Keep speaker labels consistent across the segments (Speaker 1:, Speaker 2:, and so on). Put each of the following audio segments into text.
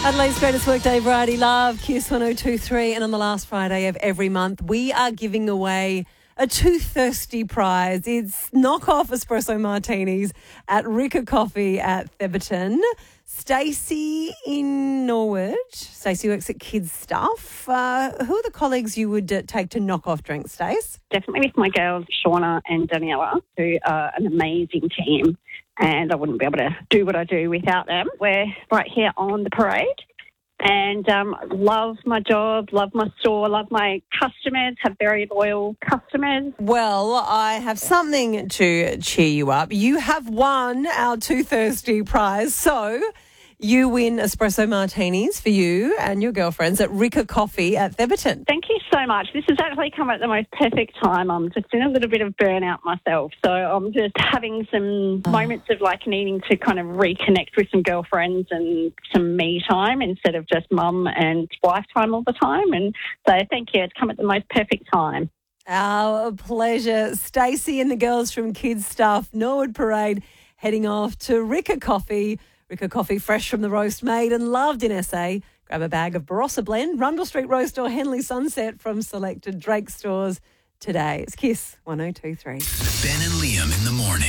Speaker 1: Adelaide's greatest workday variety love, Kiss 1023. And on the last Friday of every month, we are giving away a Too Thirsty prize. It's knockoff espresso martinis at Rika Coffee at Theberton. Stacey in Norwood. Stacey works at Kids Stuff. Who are the colleagues you would take to knock off drinks, Stace?
Speaker 2: Definitely with my girls, Shauna and Daniela, who are an amazing team. And I wouldn't be able to do what I do without them. We're right here on the parade and love my job, love my store, love my customers, have very loyal customers.
Speaker 1: Well, I have something to cheer you up. You have won our Too Thirsty prize. So you win espresso martinis for you and your girlfriends at Rika Coffee at Theberton.
Speaker 2: Thank you so much. This has actually come at the most perfect time. I'm just in a little bit of burnout myself. So I'm just having some moments of needing to kind of reconnect with some girlfriends and some me time instead of just mum and wife time all the time. And so thank you. It's come at the most perfect time.
Speaker 1: Our pleasure. Stacey and the girls from Kids Stuff, Norwood Parade, heading off to Rika Coffee. Rika Coffee, fresh from the roast made and loved in SA. Grab a bag of Barossa Blend, Rundle Street Roast or Henley Sunset from selected Drake stores today. It's Kiss 1023.
Speaker 3: Ben and Liam in the morning.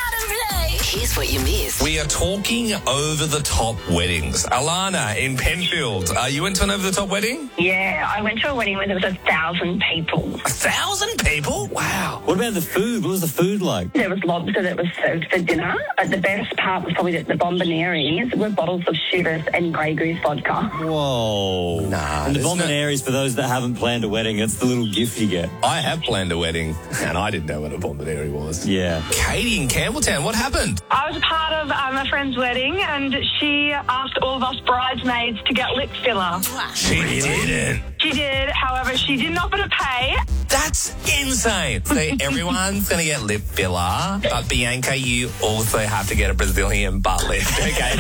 Speaker 4: Here's what you missed.
Speaker 5: We are talking over-the-top weddings. Alana in Penfield, you went to an over-the-top wedding?
Speaker 6: Yeah, I went to a wedding where there was 1,000 people.
Speaker 5: 1,000 people? Wow.
Speaker 7: What about the food? What was the food like?
Speaker 6: There was lobster that was served for dinner. The best part was probably that the bombonieres were bottles of Chivas and Grey Goose vodka.
Speaker 7: Whoa.
Speaker 5: Nah.
Speaker 7: And the bombonieres, for those that haven't planned a wedding, it's the little gift you get.
Speaker 5: I have planned a wedding, and I didn't know what a bomboniere was.
Speaker 7: Yeah.
Speaker 5: Katie in Campbelltown, what happened?
Speaker 8: I was a part of a friend's wedding and she asked all of us bridesmaids to get lip filler.
Speaker 5: She didn't.
Speaker 8: She did, however, she didn't offer to pay.
Speaker 5: That's insane. So everyone's going to get lip filler, but Bianca, you also have to get a Brazilian butt lift, okay?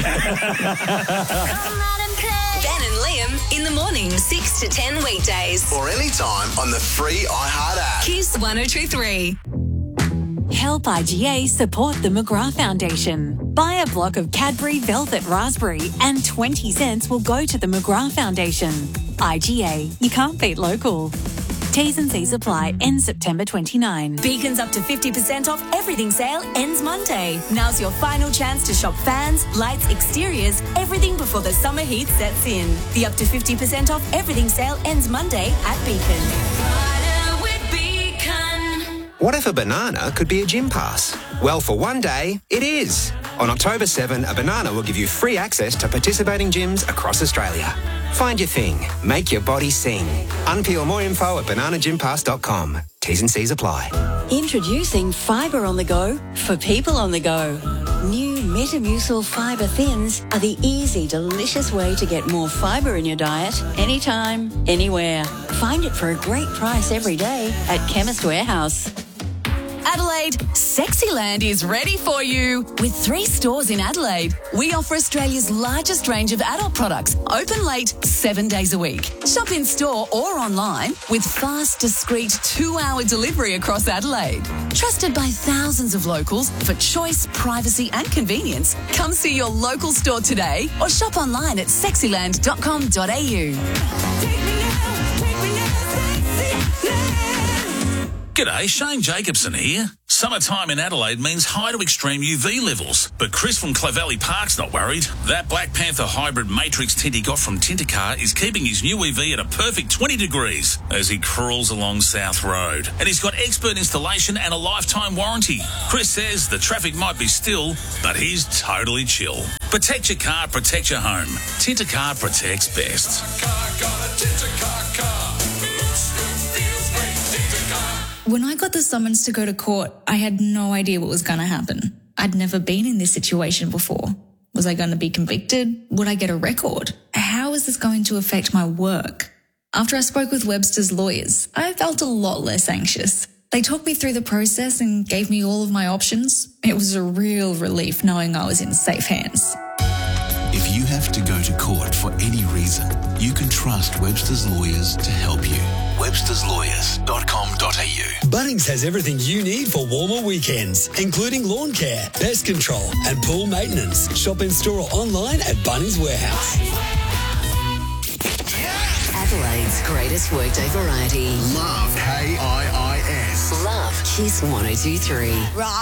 Speaker 4: Ben and Liam in the morning, 6 to 10 weekdays.
Speaker 3: Or anytime on the free iHeart app.
Speaker 4: Kiss 1023.
Speaker 9: Help IGA support the McGrath Foundation. Buy a block of Cadbury Velvet Raspberry and 20 cents will go to the McGrath Foundation. IGA, you can't beat local. T's and C's apply, ends September 29.
Speaker 10: Beacon's up to 50% off everything sale ends Monday. Now's your final chance to shop fans, lights, exteriors, everything before the summer heat sets in. The up to 50% off everything sale ends Monday at Beacon.
Speaker 11: What if a banana could be a gym pass? Well, for one day, it is. On October 7, a banana will give you free access to participating gyms across Australia. Find your thing. Make your body sing. Unpeel more info at bananagympass.com. T's and C's apply.
Speaker 9: Introducing Fibre on the Go for people on the go. New Metamucil Fibre Thins are the easy, delicious way to get more fibre in your diet anytime, anywhere. Find it for a great price every day at Chemist Warehouse.
Speaker 10: Adelaide, Sexyland is ready for you. With 3 stores in Adelaide, we offer Australia's largest range of adult products, open late 7 days a week. Shop in store or online with fast, discreet 2-hour delivery across Adelaide. Trusted by thousands of locals for choice, privacy and convenience. Come see your local store today or shop online at sexyland.com.au.
Speaker 12: G'day, Shane Jacobson here. Summertime in Adelaide means high to extreme UV levels. But Chris from Clovelly Park's not worried. That Black Panther hybrid matrix tint he got from Tintercar is keeping his new EV at a perfect 20 degrees as he crawls along South Road. And he's got expert installation and a lifetime warranty. Chris says the traffic might be still, but he's totally chill. Protect your car, protect your home. Tintercar protects best.
Speaker 13: When I got the summons to go to court, I had no idea what was going to happen. I'd never been in this situation before. Was I going to be convicted? Would I get a record? How is this going to affect my work? After I spoke with Webster's lawyers, I felt a lot less anxious. They talked me through the process and gave me all of my options. It was a real relief knowing I was in safe hands.
Speaker 3: If you have to go to court for any reason, you can trust Webster's Lawyers to help you. websterslawyers.com.au.
Speaker 14: Bunnings has everything you need for warmer weekends, including lawn care, pest control and pool maintenance. Shop in store or online at Bunnings Warehouse.
Speaker 15: greatest workday variety.
Speaker 3: Love, K-I-I-S.
Speaker 15: Love Kiss 102.3.